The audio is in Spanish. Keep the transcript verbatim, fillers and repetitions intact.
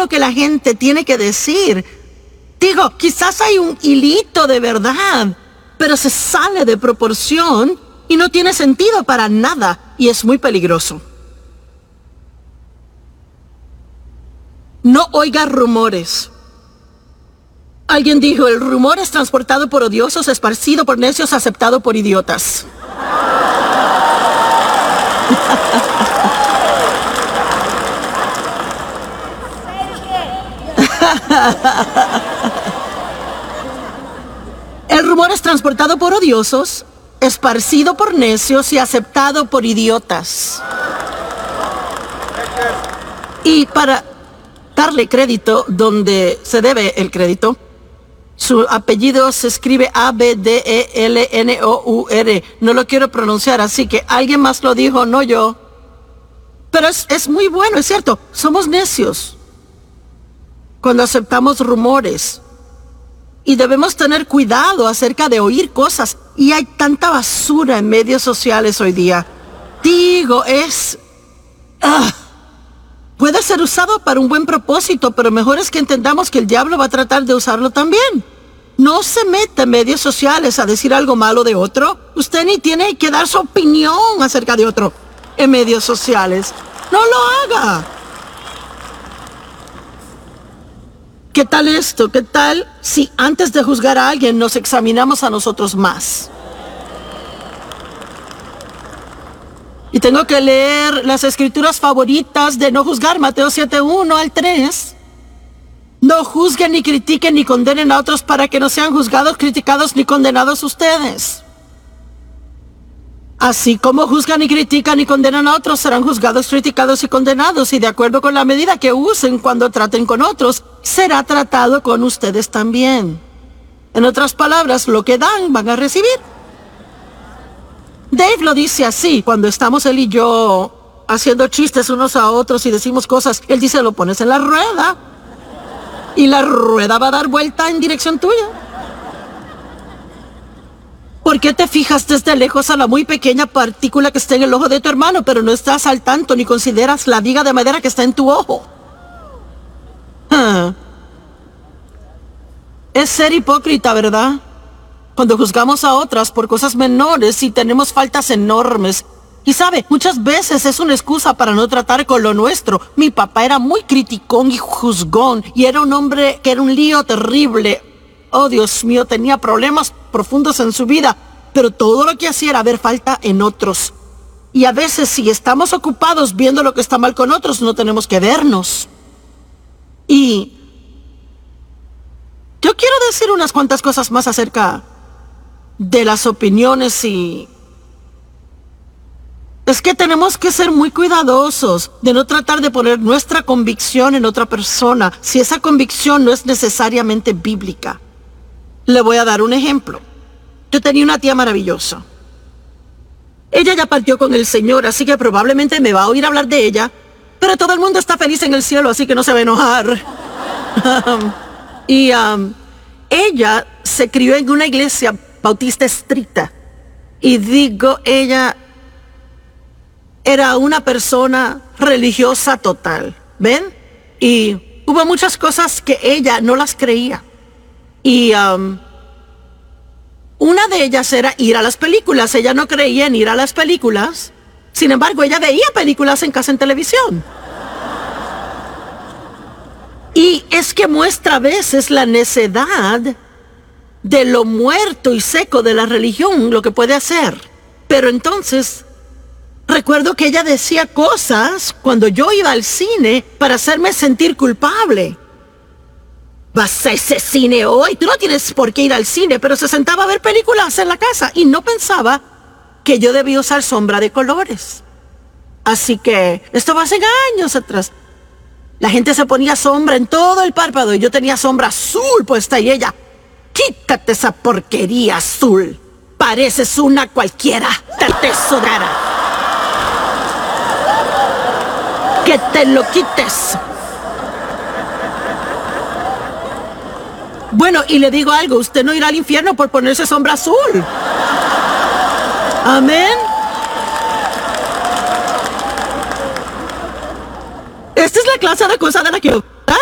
lo que la gente tiene que decir. Digo, quizás hay un hilito de verdad, pero se sale de proporción y no tiene sentido para nada y es muy peligroso. No oiga rumores. Alguien dijo, el rumor es transportado por odiosos, esparcido por necios, aceptado por idiotas. El rumor es transportado por odiosos, esparcido por necios y aceptado por idiotas. Y para darle crédito donde se debe el crédito, su apellido se escribe A B D E L N O U R. No lo quiero pronunciar, así que alguien más lo dijo, no yo. Pero es, es muy bueno, es cierto. Somos necios cuando aceptamos rumores. Y debemos tener cuidado acerca de oír cosas. Y hay tanta basura en medios sociales hoy día. Digo, es... Uh, puede ser usado para un buen propósito, pero mejor es que entendamos que el diablo va a tratar de usarlo también. No se meta en medios sociales a decir algo malo de otro. Usted ni tiene que dar su opinión acerca de otro en medios sociales. No lo haga. ¿Qué tal esto? ¿Qué tal si antes de juzgar a alguien nos examinamos a nosotros más? Y tengo que leer las escrituras favoritas de no juzgar, Mateo siete, uno al tres. No juzguen ni critiquen ni condenen a otros para que no sean juzgados, criticados ni condenados ustedes. Así como juzgan y critican y condenan a otros, serán juzgados, criticados y condenados. Y de acuerdo con la medida que usen cuando traten con otros, será tratado con ustedes también. En otras palabras, lo que dan, van a recibir. Dave lo dice así, cuando estamos él y yo haciendo chistes unos a otros y decimos cosas, él dice, lo pones en la rueda y la rueda va a dar vuelta en dirección tuya. ¿Por qué te fijas desde lejos a la muy pequeña partícula que está en el ojo de tu hermano, pero no estás al tanto ni consideras la viga de madera que está en tu ojo? Ah. Es ser hipócrita, ¿verdad? Cuando juzgamos a otras por cosas menores y tenemos faltas enormes. Y sabe, muchas veces es una excusa para no tratar con lo nuestro. Mi papá era muy criticón y juzgón y era un hombre que era un lío terrible. Oh, Dios mío, tenía problemas profundos en su vida, pero todo lo que hacía era ver falta en otros. Y a veces, si estamos ocupados viendo lo que está mal con otros, no tenemos que vernos. Y yo quiero decir unas cuantas cosas más acerca de las opiniones y... Es que tenemos que ser muy cuidadosos de no tratar de poner nuestra convicción en otra persona si esa convicción no es necesariamente bíblica. Le voy a dar un ejemplo. Yo tenía una tía maravillosa. Ella ya partió con el Señor, así que probablemente me va a oír hablar de ella, pero todo el mundo está feliz en el cielo, así que no se va a enojar. y um, ella se crió en una iglesia bautista estricta. Y digo, ella era una persona religiosa total, ¿ven? Y hubo muchas cosas que ella no las creía. Y um, una de ellas era ir a las películas. Ella no creía en ir a las películas. Sin embargo, ella veía películas en casa en televisión. Y es que muestra a veces la necedad de lo muerto y seco de la religión, lo que puede hacer. Pero entonces, recuerdo que ella decía cosas cuando yo iba al cine para hacerme sentir culpable. Vas a ese cine hoy, tú no tienes por qué ir al cine, pero se sentaba a ver películas en la casa y no pensaba que yo debía usar sombra de colores. Así que, esto va hace años atrás. La gente se ponía sombra en todo el párpado y yo tenía sombra azul puesta y ella, quítate esa porquería azul, pareces una cualquiera, te atesorara. Que te lo quites. Bueno, y le digo algo, usted no irá al infierno por ponerse sombra azul. Amén. Esta es la clase de cosa de la que